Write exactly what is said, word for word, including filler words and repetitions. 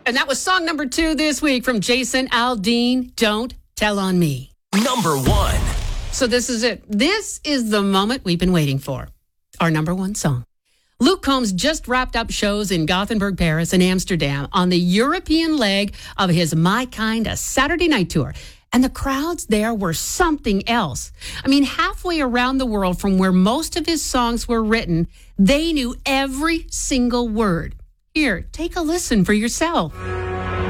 And that was song number two this week from Jason Aldean, Don't Tell on Me. Number one. So this is it. This is the moment we've been waiting for. Our number one song. Luke Combs just wrapped up shows in Gothenburg, Paris, and Amsterdam on the European leg of his My Kind, a Saturday Night tour. And the crowds there were something else. I mean, halfway around the world from where most of his songs were written, they knew every single word. Here, take a listen for yourself.